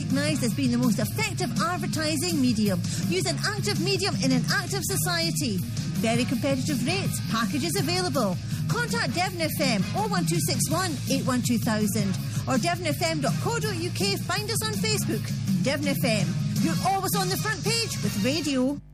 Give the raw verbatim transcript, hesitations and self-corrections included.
recognised as being the most effective advertising medium. Use an active medium in an active society. Very competitive rates. Packages available. Contact Devon F M oh one two six one, eight one two thousand or devon f m dot co dot u k. Find us on Facebook. Devon F M. You're always on the front page with radio.